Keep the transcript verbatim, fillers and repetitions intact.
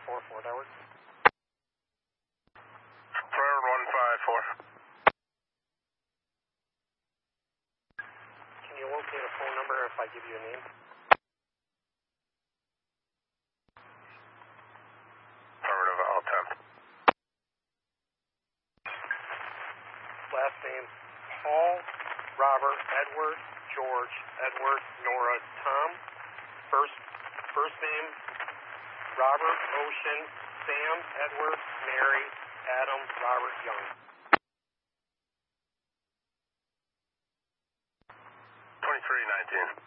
four, Fort Edward. Forward one five four. Can you locate a phone number if I give you a name? Affirmative, I'll attempt. Last name, Paul, Robert, Edward, George, Edward, Nora, Tom. First, first name, Robert, Ocean, Sam, Edward, Mary, Adam, Robert, Young. twenty-three nineteen.